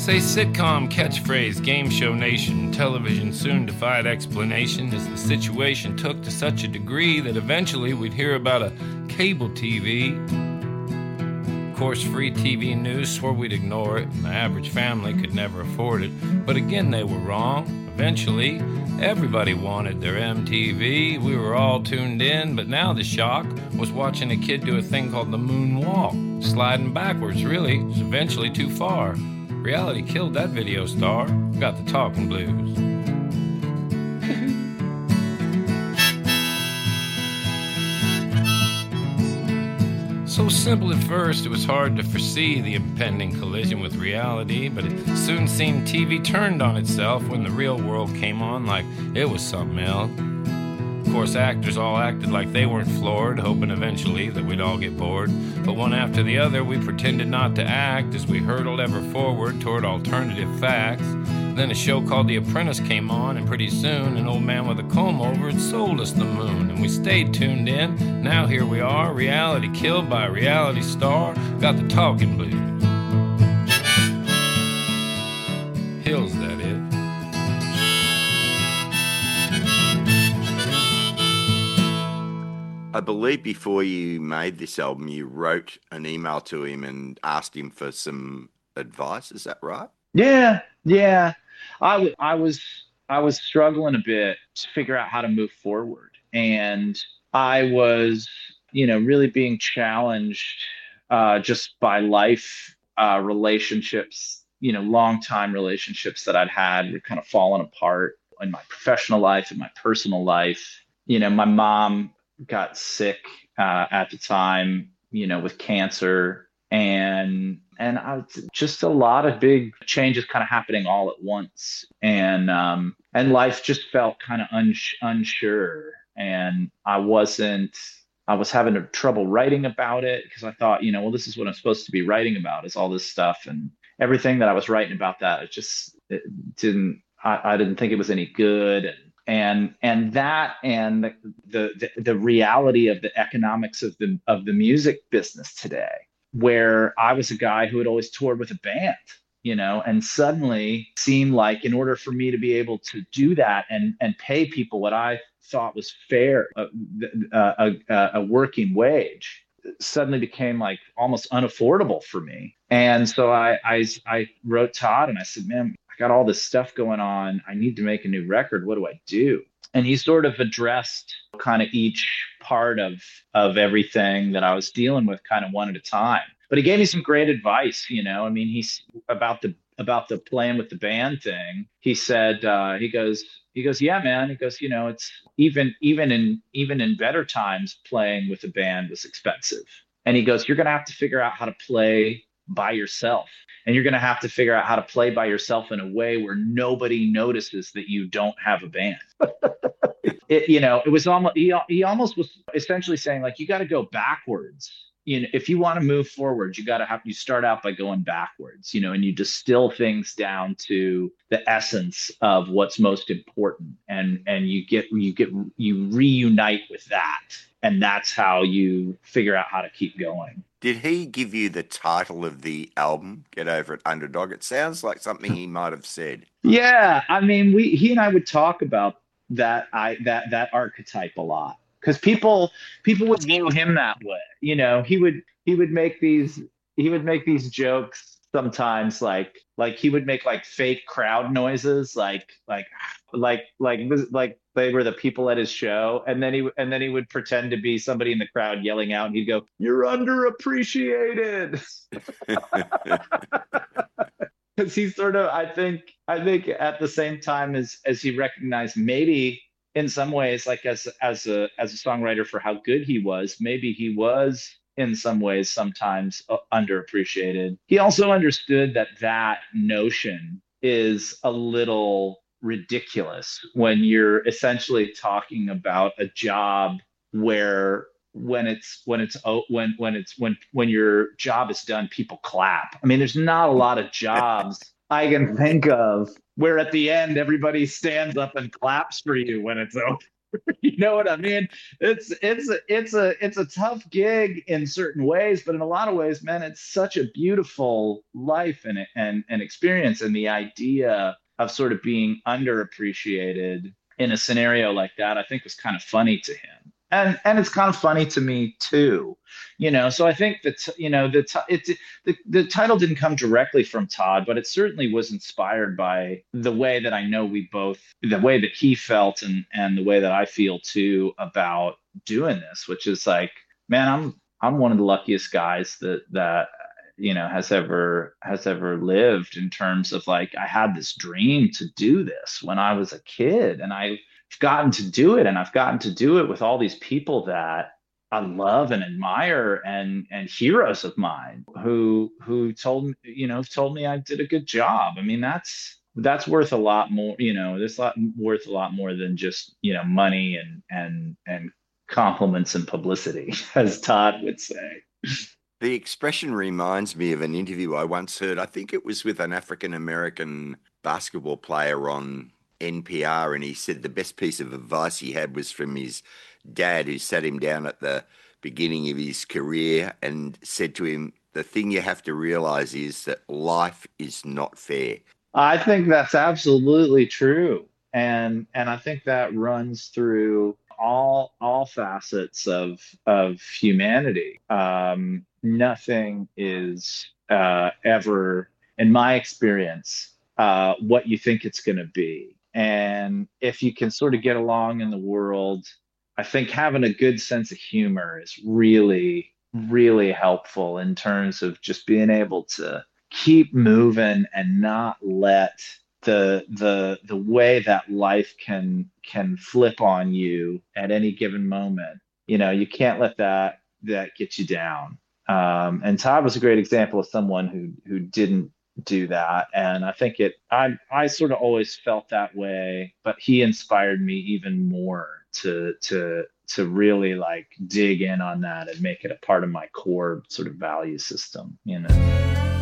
Say sitcom catchphrase, game show nation, television soon defied explanation as the situation took to such a degree that eventually we'd hear about a cable TV. Of course, free TV news swore we'd ignore it, and the average family could never afford it. But again, they were wrong. Eventually, everybody wanted their MTV. We were all tuned in, but now the shock was watching a kid do a thing called the moonwalk. Sliding backwards, really. It was eventually too far. Reality killed that video star. Got the talking blues. So simple at first, it was hard to foresee the impending collision with reality, but it soon seemed TV turned on itself when the real world came on like it was something else. Of course, actors all acted like they weren't floored, hoping eventually that we'd all get bored. But one after the other, we pretended not to act as we hurtled ever forward toward alternative facts. Then a show called The Apprentice came on, and pretty soon an old man with a comb over had sold us the moon. And we stayed tuned in. Now here we are, reality killed by a reality star. Got the talking blues. Hills, that is. I believe before you made this album, you wrote an email to him and asked him for some advice. Is that right? Yeah. I was struggling a bit to figure out how to move forward, and I was, really being challenged just by life relationships. Long time relationships that I'd had were kind of falling apart in my professional life, in my personal life. My mom got sick at the time, with cancer, and I was just a lot of big changes kind of happening all at once, and life just felt kind of unsure, and I was having trouble writing about it because I thought, well, this is what I'm supposed to be writing about, is all this stuff, and everything that I was writing about that, I didn't think it was any good. And that, and the reality of the economics of the music business today, where I was a guy who had always toured with a band, and suddenly seemed like in order for me to be able to do that and pay people what I thought was fair, a working wage, suddenly became like almost unaffordable for me. And so I wrote Todd and I said, man, I got all this stuff going on. I need to make a new record. What do I do? And he sort of addressed kind of each part of everything that I was dealing with kind of one at a time. But he gave me some great advice, he's about the playing with the band thing. He said, he goes, yeah, man. He goes, it's even in better times, playing with a band was expensive. And he goes, you're going to have to figure out how to play by yourself. And you're going to have to figure out how to play by yourself in a way where nobody notices that you don't have a band. It was almost, he almost was essentially saying, like, you got to go backwards. If you want to move forward, you start out by going backwards, and you distill things down to the essence of what's most important. And you reunite with that. And that's how you figure out how to keep going. Did he give you the title of the album, Get Over It, Underdog? It sounds like something he might have said. Yeah, he and I would talk about that archetype a lot, because people would view him that way. He would make these jokes sometimes, like he would make like fake crowd noises, like they were the people at his show, and then he would pretend to be somebody in the crowd yelling out, and he'd go, "You're underappreciated." Because he's sort of, I think at the same time as he recognized, maybe in some ways, like as a songwriter, for how good he was, maybe he was in some ways sometimes underappreciated. He also understood that notion is a little ridiculous when you're essentially talking about a job where when your job is done, people clap. There's not a lot of jobs I can think of where at the end everybody stands up and claps for you when it's over. You know what I mean? It's a tough gig in certain ways, but in a lot of ways, man, it's such a beautiful life and experience. And the idea of sort of being underappreciated in a scenario like that, I think was kind of funny to him. And it's kind of funny to me too, so I think that the title didn't come directly from Todd, but it certainly was inspired by the way that I know the way that he felt and the way that I feel too about doing this, which is like, man, I'm one of the luckiest guys that has ever lived, in terms of like, I had this dream to do this when I was a kid, and I've gotten to do it, and I've gotten to do it with all these people that I love and admire, and heroes of mine who told me I did a good job. I mean, that's worth a lot more, worth a lot more than just, money and compliments and publicity, as Todd would say. The expression reminds me of an interview I once heard. I think it was with an African American basketball player on NPR, and he said the best piece of advice he had was from his dad, who sat him down at the beginning of his career and said to him, "The thing you have to realize is that life is not fair." I think that's absolutely true. And I think that runs through all facets of humanity. Nothing is ever, in my experience, what you think it's going to be. And if you can sort of get along in the world, I think having a good sense of humor is really, really helpful, in terms of just being able to keep moving and not let the way that life can flip on you at any given moment. You can't let that get you down. And Todd was a great example of someone who didn't do that. And I think I sort of always felt that way, but he inspired me even more to really like dig in on that and make it a part of my core sort of value system.